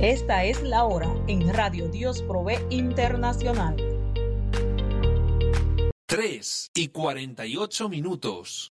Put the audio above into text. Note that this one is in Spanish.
Esta es la hora en Radio Dios Provee Internacional. 3:48.